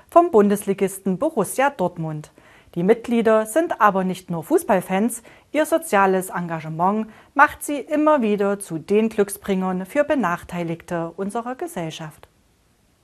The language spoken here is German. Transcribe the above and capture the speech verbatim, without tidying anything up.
vom Bundesligisten Borussia Dortmund. Die Mitglieder sind aber nicht nur Fußballfans, ihr soziales Engagement macht sie immer wieder zu den Glücksbringern für Benachteiligte unserer Gesellschaft.